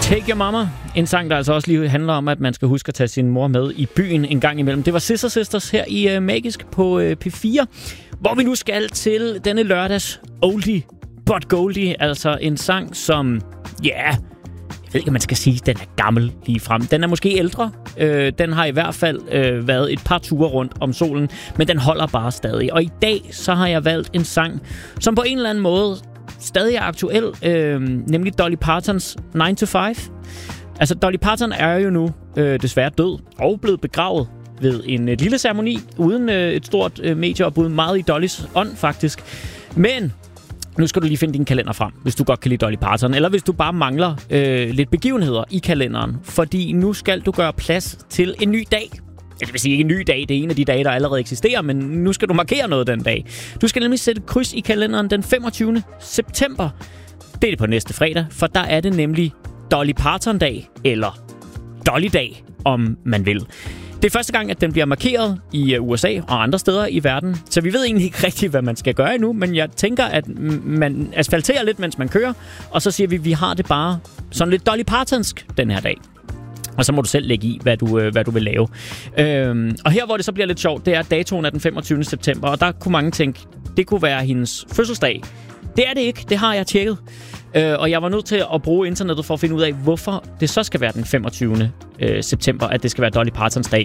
Take Your Mama. En sang, der altså også lige handler om, at man skal huske at tage sin mor med i byen en gang imellem. Det var Scissor Sisters her i Magisk på P4, hvor vi nu skal til denne lørdags Oldie But Goldie. Altså en sang, som, jeg ved ikke, om man skal sige, den er gammel lige frem. Den er måske ældre. Den har i hvert fald været et par ture rundt om solen, men den holder bare stadig. Og i dag, så har jeg valgt en sang, som på en eller anden måde stadig er aktuel, nemlig Dolly Partons 9 to 5. Altså, Dolly Parton er jo nu desværre død og blevet begravet ved en lille ceremoni, uden et stort medieopbud, meget i Dollys ånd faktisk. Men nu skal du lige finde din kalender frem, hvis du godt kan lide Dolly Parton, eller hvis du bare mangler lidt begivenheder i kalenderen, fordi nu skal du gøre plads til en ny dag. Det vil sige ikke en ny dag, det er en af de dage, der allerede eksisterer, men nu skal du markere noget den dag. Du skal nemlig sætte kryds i kalenderen den 25. september. Det er det på næste fredag, for der er det nemlig Dolly Parton-dag, eller Dolly-dag, om man vil. Det er første gang, at den bliver markeret i USA og andre steder i verden, så vi ved egentlig ikke rigtigt, hvad man skal gøre endnu, men jeg tænker, at man asfalterer lidt, mens man kører, og så siger vi har det bare sådan lidt Dolly Partonsk den her dag. Og så må du selv lægge i, hvad du vil lave. Og her, hvor det så bliver lidt sjovt, det er, at datoen er den 25. september, og der kunne mange tænke, det kunne være hendes fødselsdag. Det er det ikke, det har jeg tjekket. Og jeg var nødt til at bruge internettet for at finde ud af, hvorfor det så skal være den 25. september, at det skal være Dolly Partons dag.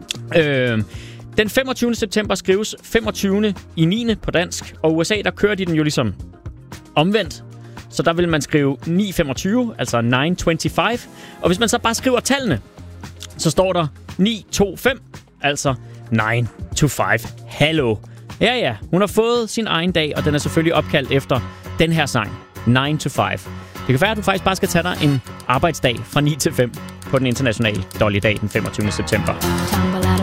Den 25. september skrives 25. i 9. på dansk, og USA, der kører de den jo ligesom omvendt. Så der vil man skrive 925, altså 925. Og hvis man så bare skriver tallene, så står der 925, altså 9 to 5. Hallo. Ja, hun har fået sin egen dag, og den er selvfølgelig opkaldt efter den her sang, 9 to 5. Det kan være, at du faktisk bare skal tage dig en arbejdsdag fra 9 til 5 på den internationale Dolly-dag den 25. september.